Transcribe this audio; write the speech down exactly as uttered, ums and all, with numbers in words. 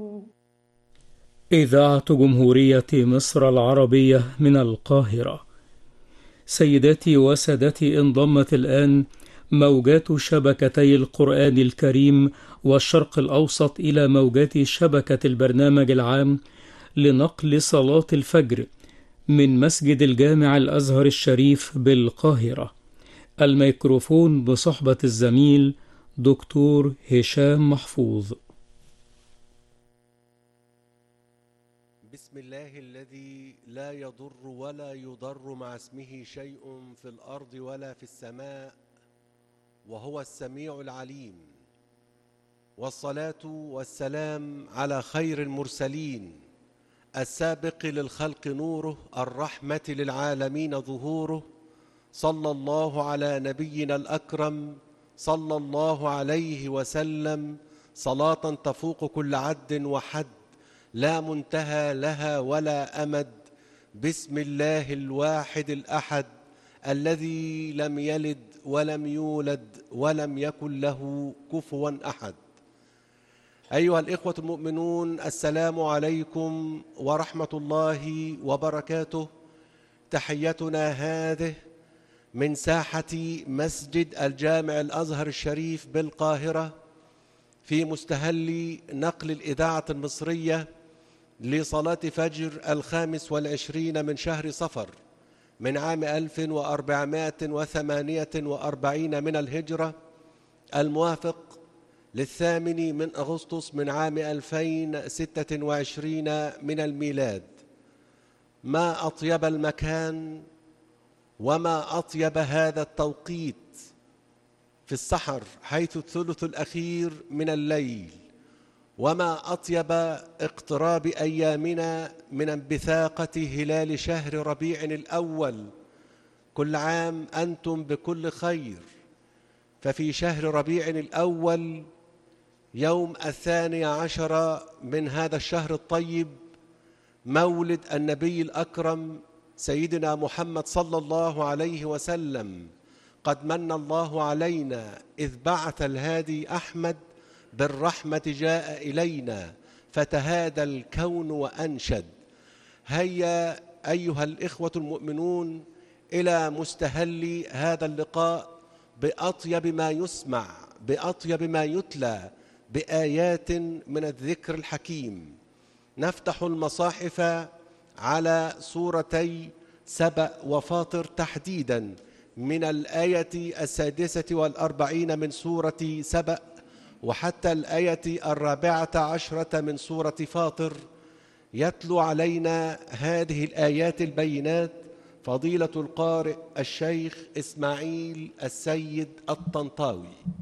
إذاعة جمهورية مصر العربية من القاهرة. سيداتي وسادتي، انضمت الآن موجات شبكتي القرآن الكريم والشرق الأوسط إلى موجات شبكة البرنامج العام لنقل صلاة الفجر من مسجد الجامع الأزهر الشريف بالقاهرة. الميكروفون بصحبة الزميل دكتور هشام محفوظ. بسم الله الذي لا يضر ولا يضر مع اسمه شيء في الأرض ولا في السماء، وهو السميع العليم، والصلاة والسلام على خير المرسلين، السابق للخلق نوره، الرحمة للعالمين ظهوره، صلى الله على نبينا الأكرم صلى الله عليه وسلم، صلاة تفوق كل عد وحد، لا منتهى لها ولا أمد. بسم الله الواحد الأحد الذي لم يلد ولم يولد ولم يكن له كفوا أحد. أيها الإخوة المؤمنون، السلام عليكم ورحمة الله وبركاته. تحيتنا هذه من ساحة مسجد الجامع الأزهر الشريف بالقاهرة في مستهل نقل الإذاعة المصرية لصلاة فجر الخامس والعشرين من شهر صفر من عام ألف وأربعمائة وثمانية وأربعين من الهجرة، الموافق للثامن من أغسطس من عام ألفين وستة وعشرين من الميلاد. ما أطيب المكان وما أطيب هذا التوقيت في السحر حيث الثلث الأخير من الليل، وما أطيب اقتراب أيامنا من انبثاقة هلال شهر ربيع الأول. كل عام أنتم بكل خير. ففي شهر ربيع الأول يوم الثاني عشر من هذا الشهر الطيب مولد النبي الأكرم سيدنا محمد صلى الله عليه وسلم. قد من الله علينا إذ بعث الهادي أحمد بالرحمة جاء إلينا فتهادى الكون وأنشد. هيا أيها الإخوة المؤمنون إلى مستهل هذا اللقاء بأطيب ما يسمع، بأطيب ما يتلى، بآيات من الذكر الحكيم. نفتح المصاحف على سورتي سبأ وفاطر تحديدا، من الآية السادسة والأربعين من سورة سبأ وحتى الآية الرابعة عشرة من سورة فاطر. يتلو علينا هذه الآيات البينات فضيلة القارئ الشيخ إسماعيل السيد الطنطاوي.